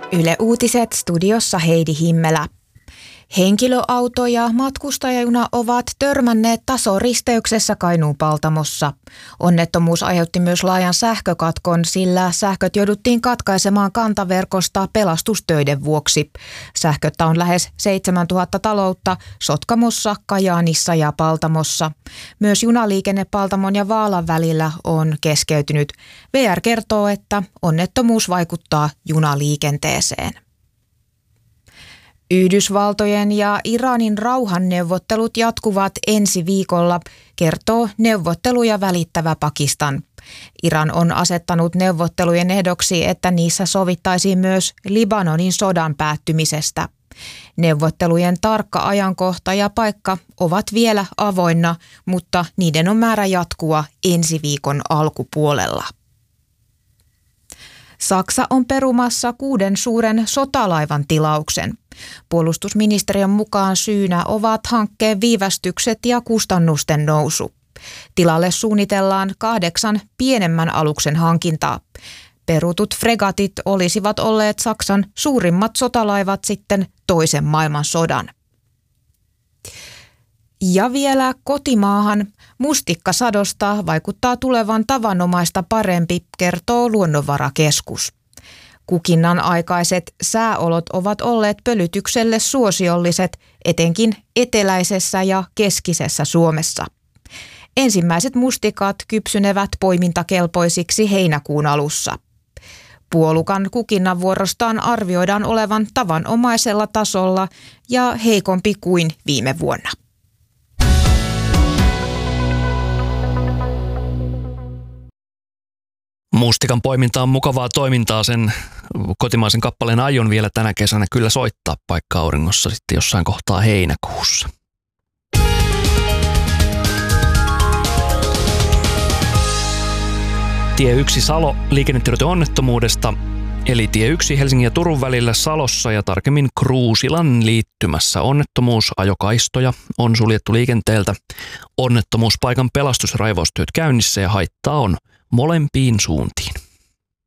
Yle Uutiset, studiossa Heidi Himmelä. Henkilöauto ja matkustajajuna ovat törmänneet tasoristeyksessä Kainuun Paltamossa. Onnettomuus aiheutti myös laajan sähkökatkon, sillä sähköt jouduttiin katkaisemaan kantaverkosta pelastustöiden vuoksi. Sähköttä on lähes 7000 taloutta Sotkamossa, Kajaanissa ja Paltamossa. Myös junaliikenne Paltamon ja Vaalan välillä on keskeytynyt. VR kertoo, että onnettomuus vaikuttaa junaliikenteeseen. Yhdysvaltojen ja Iranin rauhanneuvottelut jatkuvat ensi viikolla, kertoo neuvotteluja välittävä Pakistan. Iran on asettanut neuvottelujen ehdoksi, että niissä sovittaisiin myös Libanonin sodan päättymisestä. Neuvottelujen tarkka ajankohta ja paikka ovat vielä avoinna, mutta niiden on määrä jatkua ensi viikon alkupuolella. Saksa on perumassa 6 suuren sotalaivan tilauksen. Puolustusministeriön mukaan syynä ovat hankkeen viivästykset ja kustannusten nousu. Tilalle suunnitellaan 8 pienemmän aluksen hankintaa. Perutut fregatit olisivat olleet Saksan suurimmat sotalaivat sitten toisen maailmansodan. Ja vielä kotimaahan. Mustikkasadosta vaikuttaa tulevan tavanomaista parempi, kertoo Luonnonvarakeskus. Kukinnan aikaiset sääolot ovat olleet pölytykselle suosiolliset, etenkin eteläisessä ja keskisessä Suomessa. Ensimmäiset mustikat kypsynevät poimintakelpoisiksi heinäkuun alussa. Puolukan kukinnan vuorostaan arvioidaan olevan tavanomaisella tasolla ja heikompi kuin viime vuonna. Mustikan poiminta on mukavaa toimintaa, sen kotimaisen kappaleen aion vielä tänä kesänä kyllä soittaa paikka auringossa sitten jossain kohtaa heinäkuussa. Tie 1 Salo liikennetiedote onnettomuudesta, eli tie 1 Helsingin ja Turun välillä Salossa ja tarkemmin Kruusilan liittymässä onnettomuus, ajokaistoja on suljettu liikenteeltä. Onnettomuuspaikan pelastusraivaustyöt käynnissä ja haittaa on molempiin suuntiin.